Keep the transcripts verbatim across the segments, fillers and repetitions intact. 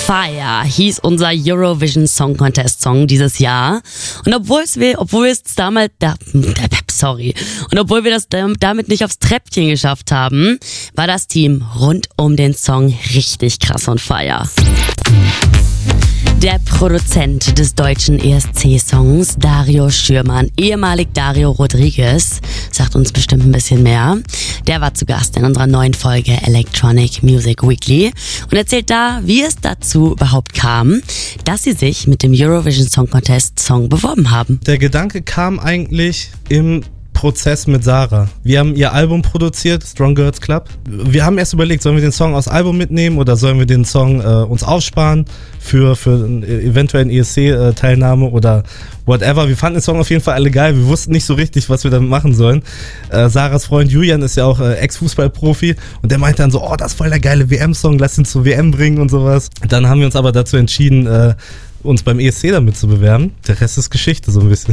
Fire hieß unser Eurovision Song Contest Song dieses Jahr. Und obwohl es wir, obwohl wir es damals, da, sorry, und obwohl wir das damit nicht aufs Treppchen geschafft haben, war das Team rund um den Song richtig krass on fire. Der Produzent des deutschen E S C-Songs, Dario Schürmann, ehemalig Dario Rodriguez, sagt uns bestimmt ein bisschen mehr. Der war zu Gast in unserer neuen Folge Electronic Music Weekly und erzählt da, wie es dazu überhaupt kam, dass sie sich mit dem Eurovision Song Contest Song beworben haben. Der Gedanke kam eigentlich im Prozess mit Sarah. Wir haben ihr Album produziert, Strong Girls Club. Wir haben erst überlegt, sollen wir den Song aus Album mitnehmen oder sollen wir den Song äh, uns aufsparen für, für einen eventuellen E S C-Teilnahme oder whatever. Wir fanden den Song auf jeden Fall alle geil. Wir wussten nicht so richtig, was wir damit machen sollen. Äh, Sarahs Freund Julian ist ja auch äh, Ex-Fußballprofi und der meinte dann so, oh, das ist voll der geile W M-Song, lass ihn zur W M bringen und sowas. Dann haben wir uns aber dazu entschieden, äh, uns beim E S C damit zu bewerben. Der Rest ist Geschichte so ein bisschen.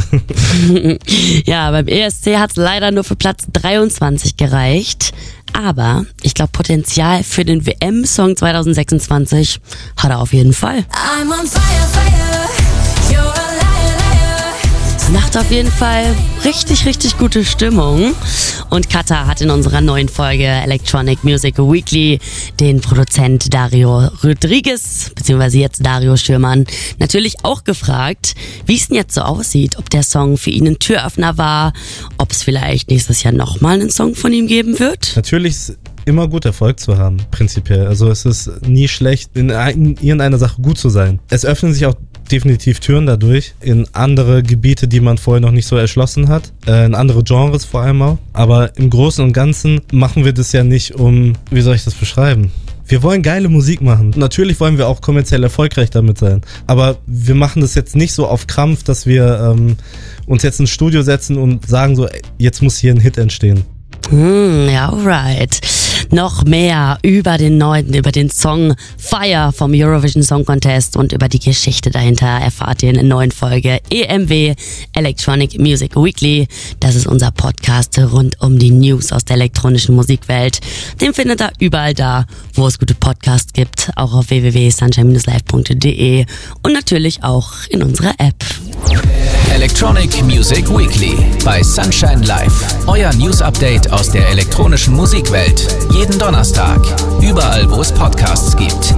Ja, beim E S C hat es leider nur für Platz dreiundzwanzig gereicht. Aber ich glaube, Potenzial für den W M-Song zwanzig sechsundzwanzig hat er auf jeden Fall. I'm on fire, fire. You're a liar, liar. Macht auf jeden Fall richtig, richtig gute Stimmung. Und Katha hat in unserer neuen Folge Electronic Music Weekly den Produzent Dario Rodriguez, beziehungsweise jetzt Dario Schürmann, natürlich auch gefragt, wie es denn jetzt so aussieht, ob der Song für ihn ein Türöffner war, ob es vielleicht nächstes Jahr nochmal einen Song von ihm geben wird. Natürlich ist immer gut, Erfolg zu haben, prinzipiell. Also es ist nie schlecht, in irgendeiner Sache gut zu sein. Es öffnen sich auch definitiv Türen dadurch in andere Gebiete, die man vorher noch nicht so erschlossen hat, äh, in andere Genres vor allem auch. Aber im Großen und Ganzen machen wir das ja nicht um, wie soll ich das beschreiben? Wir wollen geile Musik machen. Natürlich wollen wir auch kommerziell erfolgreich damit sein. Aber wir machen das jetzt nicht so auf Krampf, dass wir ähm, uns jetzt ins Studio setzen und sagen so, ey, jetzt muss hier ein Hit entstehen. Hm, ja, alright. Noch mehr über den neuen, über den Song Fire vom Eurovision Song Contest und über die Geschichte dahinter erfahrt ihr in der neuen Folge E M W Electronic Music Weekly. Das ist unser Podcast rund um die News aus der elektronischen Musikwelt. Den findet ihr überall da, wo es gute Podcasts gibt, auch auf w w w punkt sunshine dash live punkt d e und natürlich auch in unserer App. Electronic Music Weekly bei Sunshine Live. Euer News-Update aus der elektronischen Musikwelt. Jeden Donnerstag. Überall, wo es Podcasts gibt.